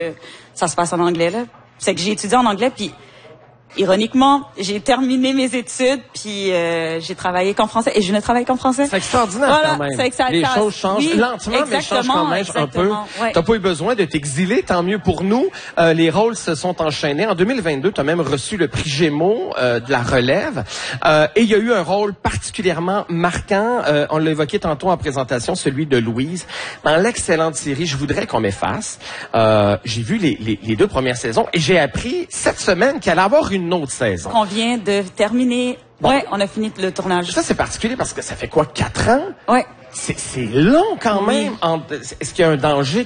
ça se passe en anglais, là. C'est que j'ai étudié en anglais, puis ironiquement, j'ai terminé mes études, puis j'ai travaillé qu'en français, et je ne travaille qu'en français. C'est extraordinaire, voilà, quand même. C'est que ça, les choses changent lentement, mais changent quand même un peu. Ouais. T'as pas eu besoin de t'exiler, tant mieux pour nous. Les rôles se sont enchaînés. En 2022, t'as même reçu le prix Gémeaux de la relève. Et il y a eu un rôle particulièrement marquant, on l'a évoqué tantôt en présentation, celui de Louise. Dans l'excellente série Je voudrais qu'on m'efface, j'ai vu les 2 premières saisons, et j'ai appris cette semaine qu'il allait avoir une autre saison. On vient de terminer. Bon. Ouais, on a fini le tournage. Ça, c'est particulier parce que ça fait quoi, 4 ans? Ouais. C'est long quand même. Est-ce qu'il y a un danger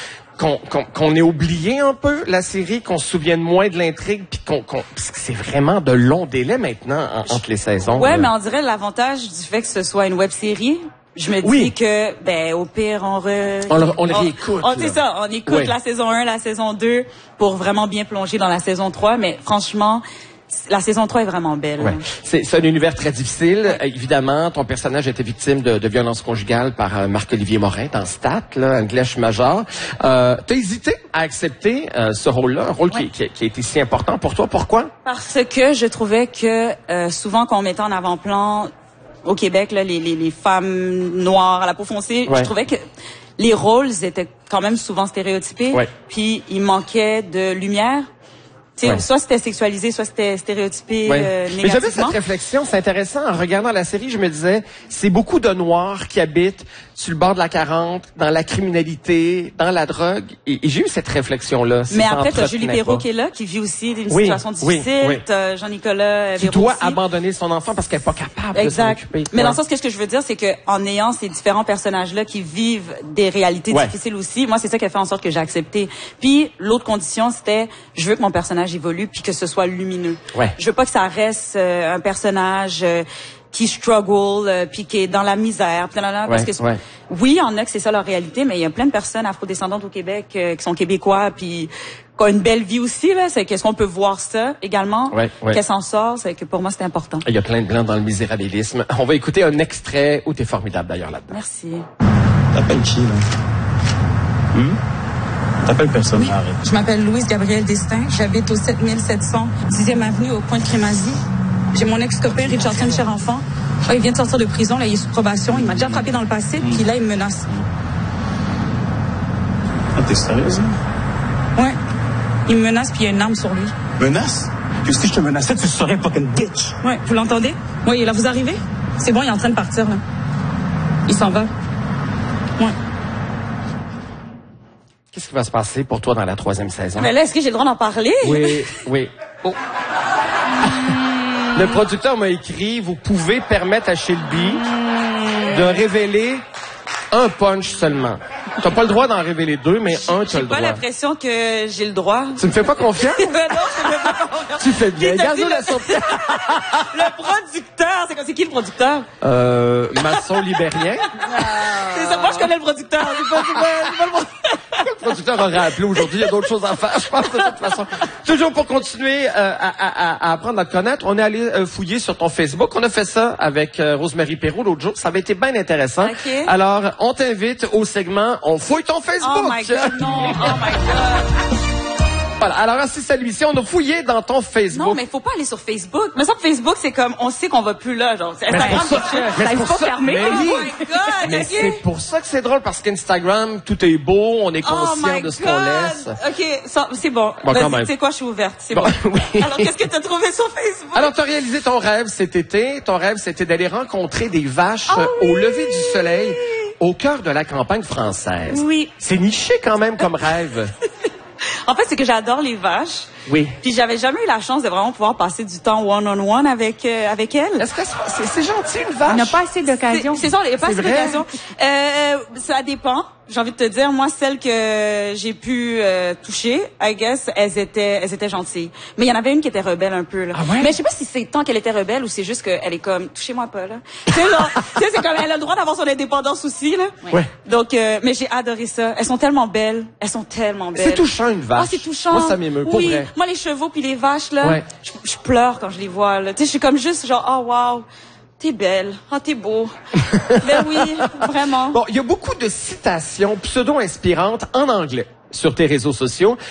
qu'on ait oublié un peu la série, qu'on se souvienne moins de l'intrigue, puis parce que c'est vraiment de longs délais maintenant entre les saisons. Ouais, mais on dirait l'avantage du fait que ce soit une web-série. Je me dis que, au pire, on le réécoute. C'est ça, on écoute la saison 1, la saison 2 pour vraiment bien plonger dans la saison 3, mais franchement, la saison 3 est vraiment belle. Ouais. C'est un univers très difficile. Évidemment, ton personnage était victime de violences conjugales par Marc-Olivier Morin dans Stat, là, English Major. T'as hésité à accepter ce rôle-là, un rôle qui a été si important pour toi. Pourquoi? Parce que je trouvais que souvent qu'on mettait en avant-plan au Québec, là, les femmes noires à la peau foncée, je trouvais que les rôles étaient quand même souvent stéréotypés, puis il manquait de lumière. Soit c'était sexualisé, soit c'était stéréotypé négativement. Mais j'avais cette réflexion, c'est intéressant. En regardant la série, je me disais, c'est beaucoup de Noirs qui habitent sur le bord de la 40, dans la criminalité, dans la drogue. Et j'ai eu cette réflexion-là. Mais après, t'as Julie Perrault qui est là, qui vit aussi une situation difficile. T'as Jean-Nicolas qui doit abandonner son enfant parce qu'elle n'est pas capable de s'en occuper. Mais dans le sens, ce que je veux dire, c'est que en ayant ces différents personnages-là qui vivent des réalités difficiles aussi, moi, c'est ça qui a fait en sorte que j'ai accepté. Puis, l'autre condition, c'était, je veux que mon personnage évolue puis que ce soit lumineux. Je veux pas que ça reste un personnage qui struggle puis qui est dans la misère. Parce que oui, il y en a que c'est ça leur réalité, mais il y a plein de personnes afrodescendantes au Québec qui sont québécois puis qui ont une belle vie aussi là. C'est qu'est-ce qu'on peut voir ça également, qu'elle s'en sort. C'est que pour moi c'est important. Il y a plein de blancs dans le misérabilisme. On va écouter un extrait où t'es formidable d'ailleurs là-dedans. Merci. T'appelles qui là? T'appelles personne, arrête. Je m'appelle Louise Gabrielle Destin. J'habite au 7700 10e avenue au coin de Crémazie. J'ai mon ex-copain Richardson Cher-Enfant. Il vient de sortir de prison, là, il est sous probation. Il m'a déjà frappé dans le passé, puis là, il me menace. Ah, t'es sérieuse? Ouais. Il me menace, puis il y a une arme sur lui. Menace? Que si je te menaçais, tu serais fucking bitch. Ouais, vous l'entendez? Oui, là, vous arrivez? C'est bon, il est en train de partir, là. Il s'en va. Ouais. Qu'est-ce qui va se passer pour toi dans la 3e saison? Mais là, est-ce que j'ai le droit d'en parler? Oui. Oh. Le producteur m'a écrit, vous pouvez permettre à Shelby de révéler un punch seulement. T'as pas le droit d'en révéler 2, mais un, t'as le droit. J'ai pas l'impression que j'ai le droit. Tu me fais pas confiance? Non, je me fais pas confiance. Tu fais bien. Garde-nous la surprise. Le producteur, c'est qui le producteur? Masson Libérien. C'est ça, moi je connais le producteur. C'est pas le producteur. Le producteur aurait appelé aujourd'hui, il y a d'autres choses à faire, je pense, de toute façon. Toujours pour continuer à apprendre à te connaître, on est allé fouiller sur ton Facebook. On a fait ça avec Rosemary Perrault l'autre jour. Ça avait été bien intéressant. Okay. Alors, on t'invite au segment « On fouille ton Facebook ». Oh my God, non. Oh my God. Voilà. Alors, assiste à l'émission, on a fouillé dans ton Facebook. Non, mais faut pas aller sur Facebook. Mais ça, Facebook, c'est comme, on sait qu'on va plus là, genre. Instagram, c'est pas fermé. Mais oui. Oh my God. Mais c'est pour ça que c'est drôle, parce qu'Instagram, tout est beau, on est conscient de ce qu'on laisse. OK, c'est bon. Tu sais quoi, je suis ouverte. C'est bon. Oui. Alors, qu'est-ce que tu as trouvé sur Facebook? Alors, tu as réalisé ton rêve cet été. Ton rêve, c'était d'aller rencontrer des vaches au lever du soleil, au cœur de la campagne française. Oui. C'est niché quand même comme rêve. En fait, c'est que j'adore les vaches. Oui. Puis j'avais jamais eu la chance de vraiment pouvoir passer du temps one-on-one avec elle. Est-ce que c'est gentil, une vache? On n'a pas assez d'occasion. C'est ça, il n'y a pas assez d'occasion. Ça dépend. J'ai envie de te dire, moi, celles que j'ai pu toucher, I guess, elles étaient gentilles. Mais il y en avait une qui était rebelle un peu, là. Ah ouais? Mais je sais pas si c'est tant qu'elle était rebelle ou c'est juste qu'elle est comme, touchez-moi pas, là. Tu sais, c'est comme, elle a le droit d'avoir son indépendance aussi, là. Ouais. Donc, mais j'ai adoré ça. Elles sont tellement belles. C'est touchant, une vache. Ah, c'est touchant. Moi, ça m'émeut, pour vrai. Moi, les chevaux puis les vaches, là, je pleure quand je les vois, là. Tu sais, je suis comme juste genre, oh, wow. T'es belle. Ah, t'es beau. Ben oui, vraiment. Bon, il y a beaucoup de citations pseudo-inspirantes en anglais sur tes réseaux sociaux.